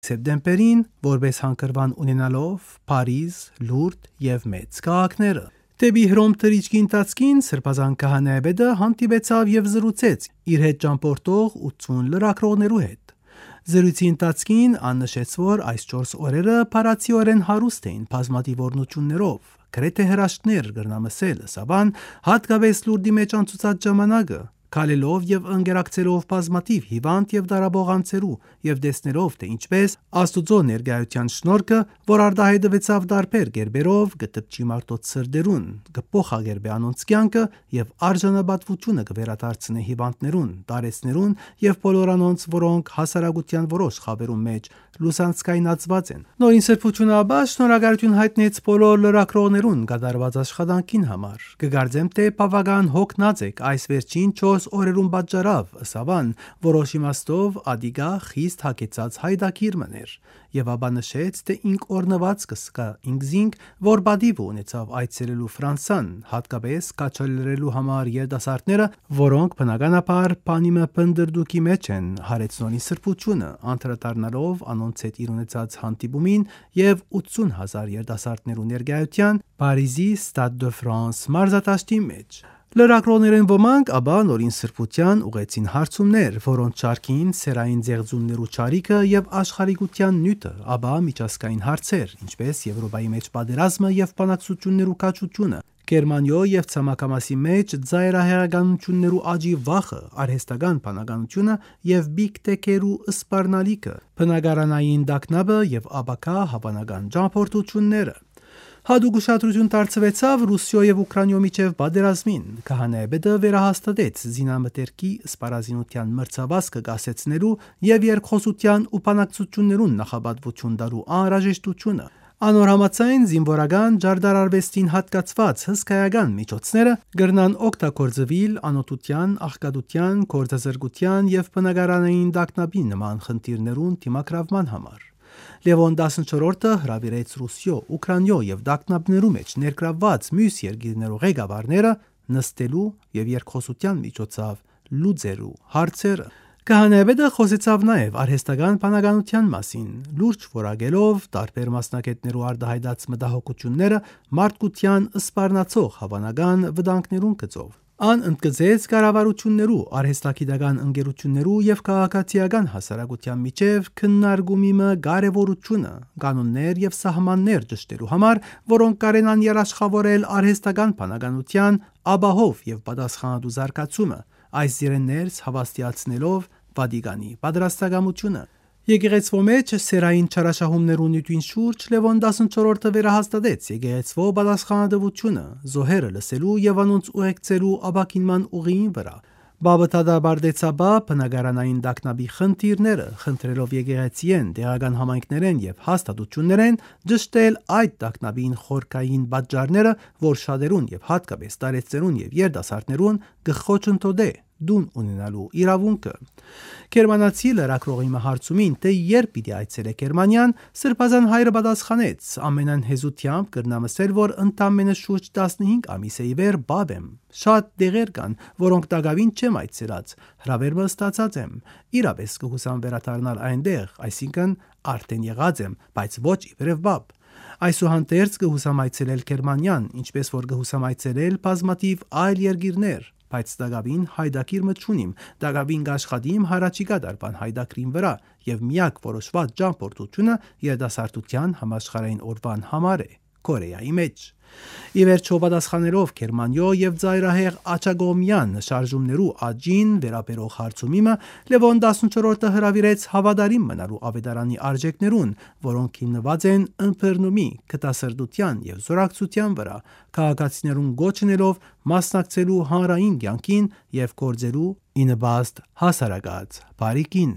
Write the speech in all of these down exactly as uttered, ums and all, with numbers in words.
Սեպտեմբերին որպես հանգրվան ունենալով Փարիզ, Լուրդ եւ մեծ քաղաքները։ Դեպի Հռոմ թռիչքի ընթացքին Սրբազան քահանայապետը հանդիպեցավ եւ զրուցեց իր հետ ճամփորդող ութսուն լրագրողներու հետ։ Զրույցի ընթացքին աննշեց, որ այս չորս օրերը փարացիորեն հարուստ էին բազմաթիվ օրնություններով, գրեթե հրաշքներ գրնամսել, սավան հատկապես Լուրդի մեջ անցուցած ժամանակը, քալելով եւ ընկերակցելով բազմաթիվ հիվանդ եւ դարաբողանցերու եւ տեսներով, թե ինչպես Աստուծո ներկայության շնորհքը, որ արտահայտվեցավ դարբեր գերբերով, գտպչի մարդոց սրդերուն, կփոխագերբե անոնց կյանքը եւ արժանապատվությունը կվերադարձնե հիվանդներուն, տարեցներուն եւ բոլոր անոնց, որոնք հասարակության որոշ խավերում մեջ լուսանցքայնացված են։ Նորին սրբությունը ապա շնորհակալություն հայտնեց բոլոր լրագրողներուն կատարված աշխատանքին համար։ Կգարձեմ, թե բավական հոգնած եք այս վերջին չորս օրերուն պատճառավ, սավան որոշ իմաստով ադիգա խիստ հագեցած հայդակիր մներ եւ ապա նշեց, թե ինք օրնված կսկա ինքզինք, որ բադիվ ունեցավ այցելելու Ֆրանսան, հատկապես կաչալերելու համար երիտասարդները, որոնք բնականաբար բանիմը պնդրդուկի մեջ են, հարեցնոնի սրբությունը, անդրադառնալով անոնց հետ իր ունեցած հանդիպումին եւ ութսուն հազար երիտասարդներու ներկայության Փարիզի Stade de France մարզադաշտի մեջ։ Լրագրողներեն ոմանք ապա նորին սրբության ուղեցին հարցումներ, որոնց շարքին սերային ձեղձումներու ճարիքը եւ աշխարհիկության նյութը, ապա միջազգային հարցեր, ինչպես Եվրոպայի մեջ պատերազմը եւ բանակցություններու կաչությունը, Գերմանիո եւ ցամաքամասի մեջ ծայրահեղականություններու աճի վախը, արհեստական բանականությունը եւ բիկտեկերու սպառնալիքը, բնակարանային դակնաբը եւ ապակա հավանական ճամփորդությունները։ Հատուկ ուշադրություն դարձվեցավ Ռուսիո եւ Ուկրաինո միջև պատերազմին։ Քահանայապետը վերահաստատեց զինամթերքի սպառազինության մրցավազքը կասեցնելու եւ երկխոսության ու բանակցություններուն նախապատվություն տալու անհրաժեշտությունը։ Անոր համաձայն զինվորական ջարդարարվեստին հատկացված հսկայական միջոցները գրնան օգտագործվել անօթության, աղքատության, գործազրկության եւ բնակարանային դակնաբի նման խնդիրներուն դիմակրավման համար։ Լևոն տասնչորրորդը հրավիրեց Ռուսիո, Ուկրաինո եւ դակնաբներու մեջ ներգրավված մյուս երկիրներու ղեկավարները նստելու եւ երկխոսության միջոցով լուծելու հարցերը։ Քահանայապետը խոսեցավ նաեւ արհեստական բանականության մասին, լուրջ որակելով տարբեր մասնակիցներու արտահայտած մտահոգությունները մարդկության սպառնացող հավանական վտանգներուն գծով։ Ան ընդգծեց կառավարություններու, արհեստագիտական ընկերություններու եւ քաղաքացիական հասարակության միջև քննարկումի կարեւորությունը, կանոններ եւ սահմաններ ճշտելու համար, որոնք կարենան երաշխավորել արհեստական բանականության ապահով եւ պատասխանատու զարգացումը, այս իրեններս հավաստիացնելով Վատիկանի պատրաստակամությունը։ Եկեղեցվո մեջ սերային չարաշահումներու նյութին շուրջ Լևոն տասնչորրորդը վերահաստատեց եկեղեցվո պատասխանատվությունը, զոհերը լսելու եւ անոնց ուղեկցելու ապակինման ուղիին վրա։ Բաբթադաբարդեցաբա բնակարանային դակնաբի խնդիրները, խնդրելով եկեղեցիեն, տեղական համայնքներեն եւ հաստատություններեն ճշտել այդ դակնաբին խորքային պատճառները, որ շատերուն եւ հատկապես տարեցերուն եւ երիտասարդներուն կխոչընդոտե դուն ունենալու իրավունքը։ Գերմանացի լրագրողի հարցումին, թե երբ պիտի այցելե Գերմանիան, Սրբազան հայրը պատասխանեց. ամենայն հեզությամբ կրնամսել, որ ընդամենը շուրջ տասնհինգ ամիս է ի վեր բավ եմ։ Շատ դեղեր կան, որոնք տակավին չեմ այցելած, հրավերը ստացած եմ։ Իրապես կհուսամ վերադառնալ այնտեղ, այսինքն արդեն եղած եմ, բայց ոչ իբրև բավ։ Այսուհանդերձ կհուսամ այցելել Գերմանիան, ինչպես որ կհուսամ այցելել բազմաթիվ այլ երկիրներ, բայց դակավին հայդակիր մտչունիմ, դակավին կաշխատիմ հարաճիկա դարբան հայդակրին վրա եւ միակ որոշված ճամփորդությունը երիտասարդության համաշխարհային օրվան համար է Կորեայի մեջ։ Ի վերջո պատասխաներով Գերմանիո եւ ծայրահեղ աչագոմյան շարժումներու աճին վերաբերող հարցումիմը Լևոն տասնչորրորդը հրավիրեց հավատարիմ մնալու ավետարանի արժեքներուն, որոնք հիմնված են ըմբռնումի, կտասրտության եւ զորակցության վրա, քաղաքացիներուն գոչնելով մասնակցելու հանրային կյանքին եւ գործելու ի նպաստ հասարակած բարիկին։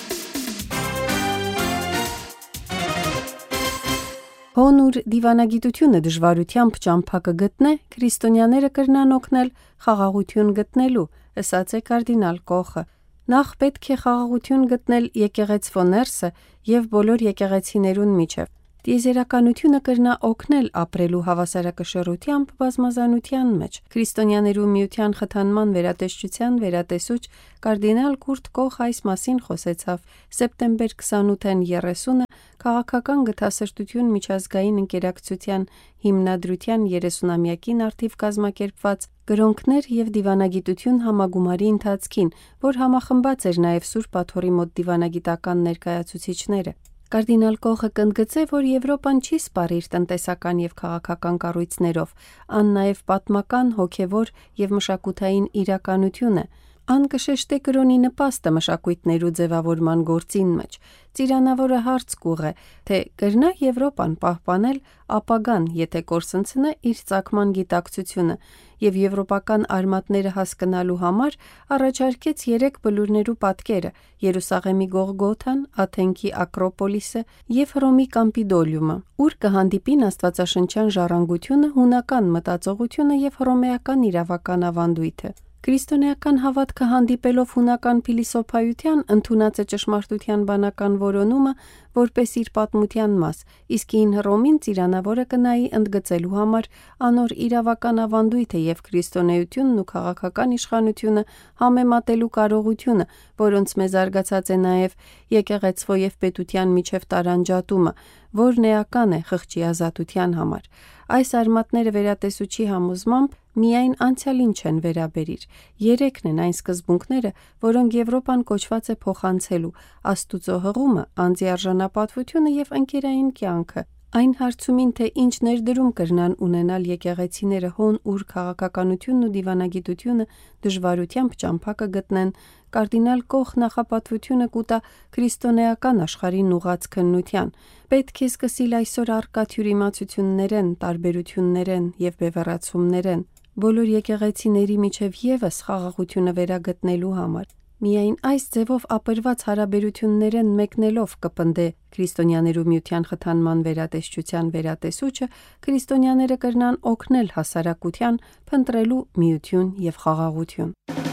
Հոնուր դիվանագիտությունը դժվարությամբ ճամփա կգտնե, քրիստոնյաները կրնան օգնել խաղաղություն գտնելու, ըսած է կարդինալ Կոխը։ Նախ պետք է խաղաղություն գտնել եկեղեցվո ներսը եւ բոլոր եկեղեցիներուն միջև։ Տիեզերականությունը կրնա օգնել ապրելու հավասարակշռությամբ բազմազանության մեջ։ Քրիստոնյաներու միության խթանման վերատեսչության վերատեսուչ կարդինալ Կուրտ Կոխ այս մասին խոսեցավ սեպտեմբեր քսանութին երեսունը քաղաքական գթասրտություն միջազգային ընկերակցության հիմնադրության երեսունամյակին արդիվ կազմակերպված գրոնքներ և դիվանագիտություն համագումարի ընթացքին, որ համախմբած էր նաև Սուրբ Աթոռի մոտ դիվանագիտական ներկայացուցիչները։ Կարդինալ Կոխը կընդգծե, որ Եվրոպան չի սպառ իր տնտեսական և քաղաքական կառույցներով, ան նաև պատմական, հոգևոր և մշակութային իրականություն է։ Ան կշեշտե կրոնի նպաստը մշակույթներու ձևավորման գործին մեջ։ Ծիրանավորը հարց կուղ է, թե կրնա Եվրոպան պահպանել ապագան, եթե կորսնցնե իր ծագման գիտակցությունը, և եվրոպական արմատները հասկանալու համար առաջարկեց երեք բլուրներու պատկերը՝ Երուսաղեմի Գողգոթան, Աթենքի Ակրոպոլիսը և Հռոմի Կամպիդոլիումը, ուր կհանդիպին աստվածաշնչյան ժառանգությունը, հունական մտածողությունը և հռոմեական իրավական ավանդույթը։ Քրիստոնեական հավատքը հանդիպելով հունական փիլիսոփայության ընդունած է ճշմարտության բանական որոնումը որպես իր պատմության մաս, իսկ Հին Հռոմին ծիրանավորը կնայի ընդգծելու համար անոր իրավական ավանդույթը և քրիստոնեությունն ու քաղաքական իշխանությունը համեմատելու կարողությունը, որոնց մեզ զարգացած է նաև եկեղեցվո և պետության միջև տարանջատումը, որն էական է խղճի ազատության համար։ Այս արմատները վերատեսուչի համոզմամբ միայն անցյալին չեն վերաբերիր։ Երեքն են այն սկզբունքները, որոնք Եվրոպան կոչված է փոխանցելու՝ Աստուծո հղումը, անձի արժանապատվությունը և ընկերային կյանքը։ Այն հարցումին, թե ինչ ներդրում կրնան ունենալ եկեղեցիները հոն ուր քաղաքականությունն ու դիվանագիտությունը դժվարությամբ ճամփա կգտնեն, կարդինալ Կոխ նախապատվությունը կուտա քրիստոնեական աշխարհին ուղղած քննության։ Պետք է սկսիլ այսօր առկա թյուրիմացություններեն, տարբերություններեն և բևեռացումներեն բոլոր եկեղեցիների միջև ևս խաղաղությունը վերագտնելու համար։ Միայն այս ձևով ապրված հարաբերություններեն մեկնելով կպնդե քրիստոնյաներու միության խթանման վերատեսչության վերատեսուչը, քրիստոնյաները կրնան օգնել հասարակության փնտրելու միություն և խաղաղություն։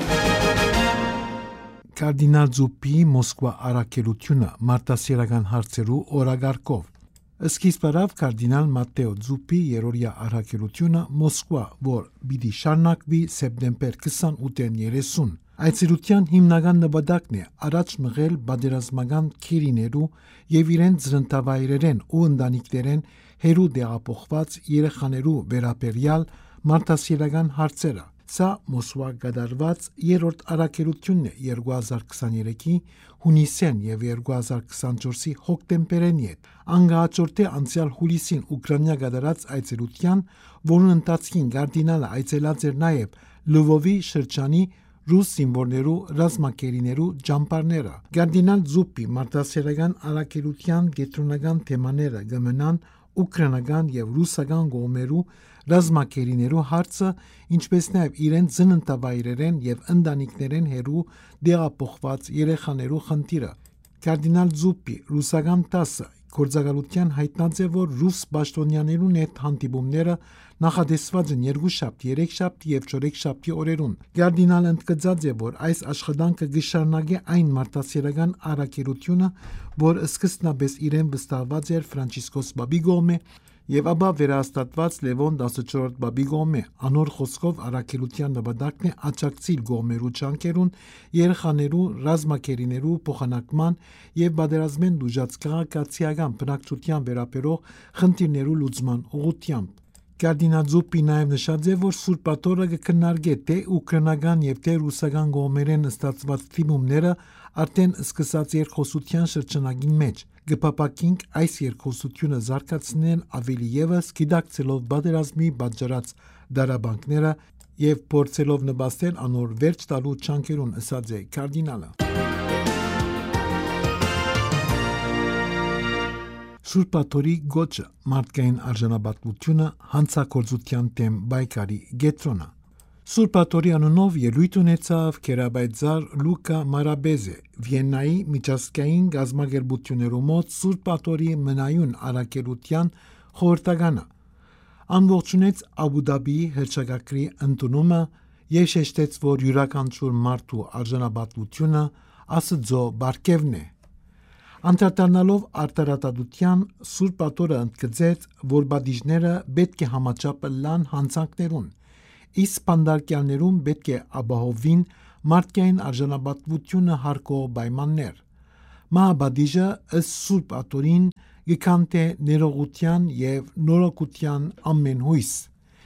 Կարդինալ Զուպպիի Մոսկվա առաքելությունը մարդասիրական հարցերու օրագարկով։ Սկիզբ առավ կարդինալ Մատտեո Զուպպի երրորդյա առաքելությունը Մոսկվա, որ պիտի շարունակվի սեպտեմբեր քսանութին երեսուն։ Այցելության հիմնական նպատակն է առաջ մղել պատերազմական քիրիներու եւ իրենց ծննդավայրերեն ու ընտանիքներեն հերու տեղափոխված երեխաներու վերաբերյալ մարդասիրական հարցերը։ Սա Մոսկվա կատարված երրորդ առաքելությունն է երկու հազար քսաներեքի հունիսեն եւ երկու հազար քսանչորսի հոկտեմբերին հետ։ Անգահաջորդե անցյալ հուլիսին Ուկրաինա կատարած այցելության, որուն ընթացքին կարդինալը այցելած էր նաեւ Լվովի շրջանի ռուս զինվորներու ռազմակերիներու ճամբարները։ Կարդինալ Զուպպի մարդասիրական առաքելության կենտրոնական թեմաները կմնան ուկրաինական եւ ռուսական կողմերու ռազմակերիներու հարցը, ինչպես նաև իրենց ծննդավայրերեն եւ ընտանիքներեն հերու տեղափոխված երեխաներու խնդիրը։ Կարդինալ Զուպպի ռուսական դասը գործակալության հայտնած է, որ ռուս պաշտոնյաներուն հետ հանդիպումները նախատեսված են երկուշաբթի, երեքշաբթի եւ չորեքշաբթի օրերուն։ Կարդինալը ընդգծած է, որ այս աշխատանքը կշարունակի այն մարդասիրական առաքելությունը, որ սկզբնապես իրեն վստահված էր Ֆրանցիսկոս Պապի կողմէ եւ ապա վերահաստատված Լևոն տասնչորրորդ Պապի կողմէ։ Անոր խոսքով առաքելության նպատակն է աջակցել կողմերու ջանքերուն երեխաներու ռազմակերիներու փոխանակման եւ պատերազմեն դժուժած քաղաքացիական բնակչության վերաբերող խնդիրներու լուծման ուղղությամբ։ Կարդինալ Զուպպի նաև նշած է, որ Սուրբ Աթոռը կքննարկե թե ուկրաինական եւ թե ռուսական կողմերեն ստացված թիմումները արդեն սկսած երկխոսության շրջանակին մեջ։ Կփապակենք այս երկխոսությունը զարգացնել ավելի եւս գիտակցելով պատերազմի պատճառած դարաբանքները եւ փորձելով նպաստել անոր վերջ տալու ջանքերուն, ասած է կարդինալը։ Սուրբ Աթոռի գոչը մարդկային արժանապատվությունը հանցագործության դեմ պայքարի կենտրոնը։ Սուրբ Աթոռի անունով ելույթ ունեցավ Քերաբայձար Լուկա Մարաբեզը Վիեննայի միջազգային գազམ་ագերբություններու մոտ Սուրբ Աթոռի մնայուն առաքելության խորհրդականը։ Անողջունեց Աբու Դաբիի հռչակագրի ընդունումը եւ շեշտեց, որ յուրաքանչյուր մարդու արժանապատվությունը Աստծո բարգեւն է։ Անդրադառնալով արտարատadության Սուրբ Աթորը ընդգծեց, որ բադիժները պետք է համաչափը լան հանցանքներուն, իսկ սպանդարկյալներում պետք է ապահովին մարդկային արժանապատվությունը հարկող պայմաններ։ Մահաբադիժը ըստ Սուրբ Աթորին գքանթե ներողության եւ նորոգության ամեն հույս։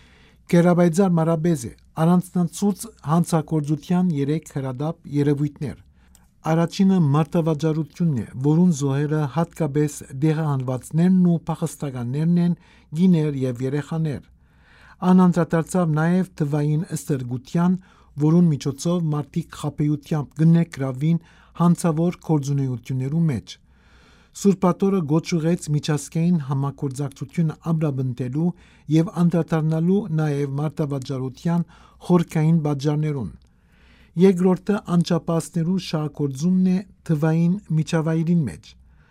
Կերաբայձար մարաբեզ է առանձնացուց հանցագործության երեք հրադապ երևույթներ։ Առաջինը մարտավաճառությունն է, որուն զոհերը հատկապես դեղահանվածներն ու փախստականներն են, գիներ եւ երեխաներ։ Անանդրադարձավ նաև թվային ըստրգության, որուն միջոցով մարդիկ խաբեությամբ գնեկրավին հանցավոր գործունեություններու մեջ։ Սուրբ Աթորը գոչուղեց միջազգային համագործակցությունը ամրապնդելու եւ անդրադառնալու նաև մարտավաճառության խորքային պատճառներուն։ Երկրորդը անչափահասներու շահագործումն է թվային միջավայրին մեջ։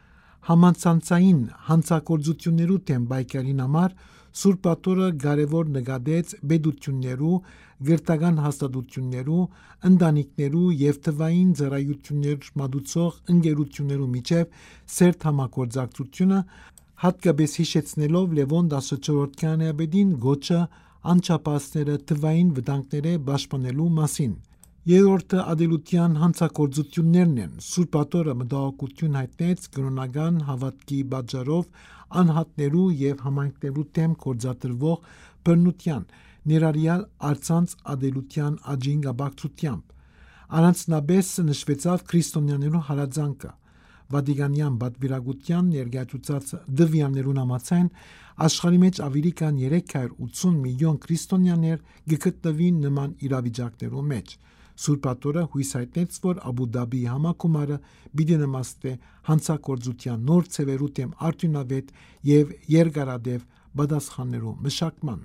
Համացանցային հանցագործություններու դեմ պայքարին համար Սուրբ Աթորը կարևոր նկատեց պետություններու, գրթական հաստատություններու, ընտանիքներու եւ թվային ծառայություններ մատուցող ընկերություններու միջև սերտ համագործակցությունը, հատկապես հիշեցնելով Լևոն տասնչորրորդի անաբեդին գոչը անչափահասները թվային վտանգները պաշտպանելու մասին։ Երրորդը ադելության հանցագործություններն են։ Սուրբ Աթորը մտահոգություն հայտնեց կրոնական հավատքի պատճառով անհատներու եւ համայնքներու դեմ գործադրվող բռնության, ներառյալ առցանց ադելության աճին կապակցությամբ։ Առանձնապես նշվեցավ քրիստոնյաներու հարազանքը։ Վատիկանյան պատվիրակության ներկայացուցած դվյաններուն համաձայն աշխարհի մեջ ավելի քան երեք հարյուր ութսուն միլիոն քրիստոնյաներ գտնվին նման իրավիճակներու մեջ։ Սուրբ Աթորը հույս հայտնեց, որ Աբու Դաբիի համակումարը պիտի նմաստե հանցագործության նոր ցևերու դեմ արդյունավետ եւ երկարադեպ պատասխաններու մշակման։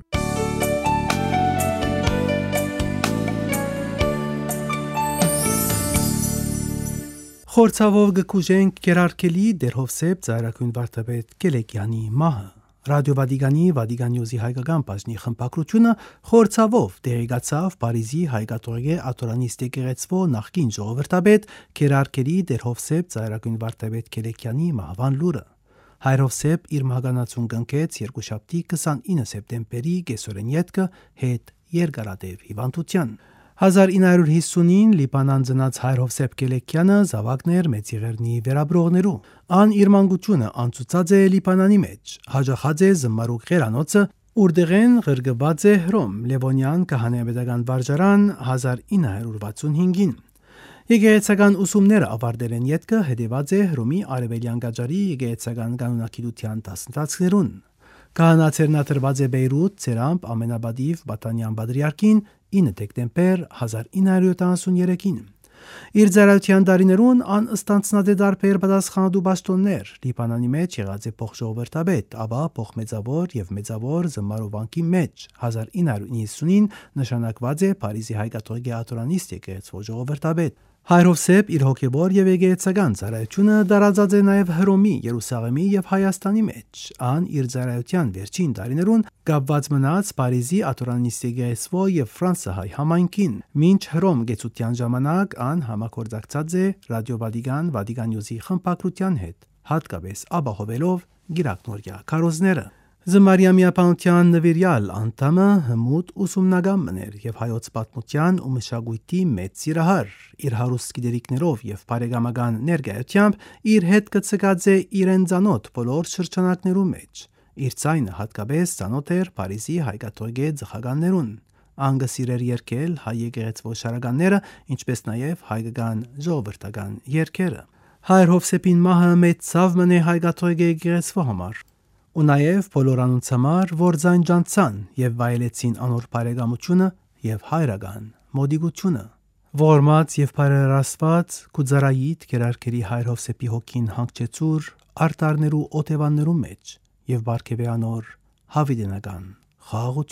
Խորցավով գկուժենք կերարկելի դերհովսեփ ծայրակույն վարդապետ Կելեկյանի մահը։ Ռադիո Վատիկանի Վատիկան Նյուզի հայկական բաժնի խմբակրությունը խորցավով տեղեկացավ Փարիզի հայկաթողիկե աթորանիստ եկեղեցվո նախկին ժողովրդապետ կերարկելի դերհովսեփ ծայրակույն վարդապետ Կելեկյանի մահվան լուրը։ Հայրովսեփ իր մահկանացուն կնքեց երկուշաբթի քսանինը սեպտեմբերի կեսօրեն ետքը հետ երկարադեպ հիվանդության։ հազար ինը հարյուր հիսունին Լիբանան ծնած Հայրովսեփ Կելեկյանը զավակներ Մեծիղերնի վերաբրողներու։ Ան իր մանկությունը անցուցած է Լիբանանի մեջ, հաջախած է զմարուկ խերանոցը, ուրդեղեն ղրգված է Հռոմ, Լևոնյան քահանայապետական վարժարան հազար ինը հարյուր վաթսունհինգին։ Եկեղեցական ուսումները ավարտել են ետքը հետևած է Հռոմի արևելյան գաճարի եկեղեցական կանոնակիտության դասընթացներուն։ Քահանացերնատրված է Բեյրութ, Ցերամփ ամենաբադիվ Բաթանյան Պատրիարքին ինը դեկտեմբեր հազար ինը հարյուր յոթանասուններեքին։ Իր ծառայության տարիներուն ան ստանցնած է դարբեր պատասխանատու պաշտոններ, Լիբանանի մեջ եղած է փոխժողովրդապետ, ապա փոխմեծավոր եւ մեծավոր զմարովանքի մեջ հազար ինը հարյուր նիասունին նշանակված է Փարիզի հայկաթողիկե աթորանիստ եկեղեցվո ժողովրդապետ։ Հայրովսեփ իր հոգևոր եւ եկեղեցական ծառայությունը դարածած է նաեւ Հռոմի, Երուսաղեմի եւ Հայաստանի մեջ։ Ան իր ծառայության վերջին տարիներուն կապված մնաց Փարիզի աթորանիստ եկեղեցվո եւ ֆրանսահայ համայնքին։ Մինչ Հռոմ գեցության ժամանակ ան համագործակցած է Ռադիո Վատիկան Վատիկան Նյուզի խմբակրության հետ, հատկապես ապահովելով գիրակնորյա քարոզները։ Զմարիա միապանության նվիրյալ անդամը հմուտ ուսումնական մներ եւ հայոց պատմության ու մշակույթի մեծ սիրահար, իր հարուստ գիտելիքներով եւ բարեկամական ներկայությամբ իր հետ կցկած է իրեն ծանոթ բոլոր շրջանակներու մեջ։ Իր ցայնը հատկապես ծանոթ էր Փարիզի հայկաթողիկե ծխականներուն։ Անգը սիրեր երգել հայ եկեղեցվո շարականները, ինչպես նաեւ հայկական ժողովրդական երգերը։ Հայրովսեփին մահը մեծ ցավ մնե հայկաթողիկե եկեղեցվո համար։ Ու նաև բոլոր անոնց համար, որ ձանջանցան եւ վայելեցին անոր բարեկամությունը եւ հայրական մոդիգությունը։ Ողորմած եւ բարերարված Կուզարայիդ կերարկերի Հայրովսեփի հոգին հանգչեցուր արտարներու օթևաններու մեջ եւ բարգեւե անոր հավիտենական խաղաղություն։